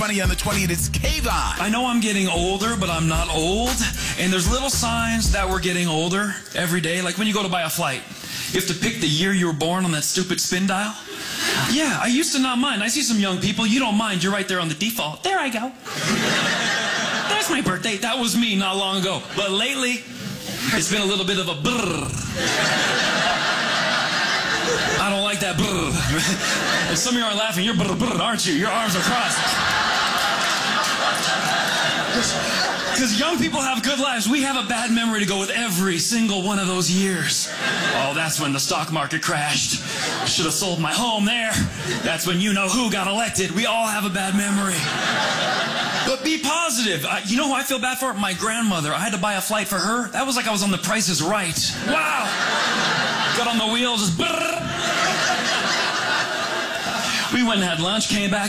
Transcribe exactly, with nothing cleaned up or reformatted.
Funny on the twentieth, it's Kayvon. I know I'm getting older, but I'm not old. And there's little signs that we're getting older every day. Like when you go to buy a flight, you have to pick the year you were born on that stupid spin dial. Yeah, I used to not mind. I see some young people, you don't mind. You're right there on the default. There I go. There's my birthday. That was me not long ago. But lately, it's been a little bit of a brrr. I don't like that brrr. And some of you are laughing. You're brrr, brrr, aren't you? Your arms are crossed. Because young people have good lives. We have a bad memory to go with every single one of those years. Oh, that's when the stock market crashed. Should have sold my home there. That's when you know who got elected. We all have a bad memory. But be positive. I, you know who I feel bad for? My grandmother. I had to buy a flight for her. That was like I was on The Price is Right. Wow. Got on the wheels, just brrr. We went and had lunch, came back.